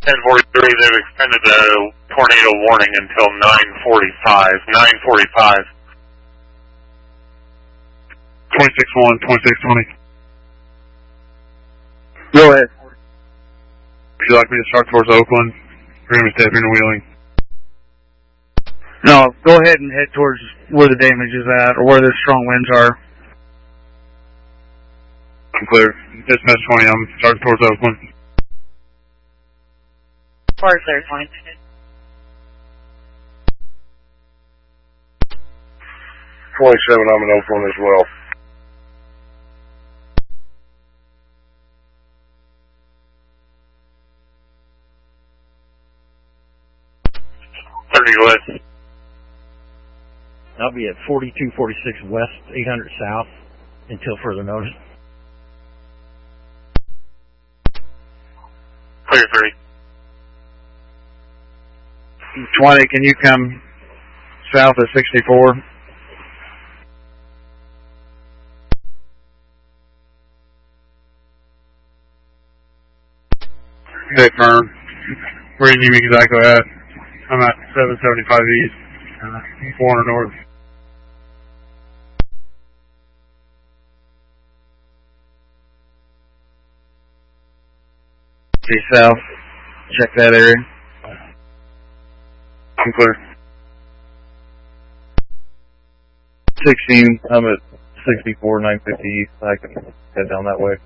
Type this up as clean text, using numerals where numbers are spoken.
1043, they've extended the tornado warning until 9:45. 9:45. 26-1, 2620. Go ahead. Would you like me to start towards Oakland? We're going to be stepping and wheeling. No, go ahead and head towards where the damage is at, or where the strong winds are. I'm clear. Dispatch 20, I'm starting towards Oakland. Far clear, 20. 27, I'm in Oakland as well. Go ahead. I'll be at 4246 west, 800 south, until further notice. Clear 3. 20, can you come south of 64? Okay, firm. Where do you need me exactly at? I'm at 775 east, 400 north. See south. Check that area. I'm clear. 16, I'm at 64, 950 east. I can head down that way.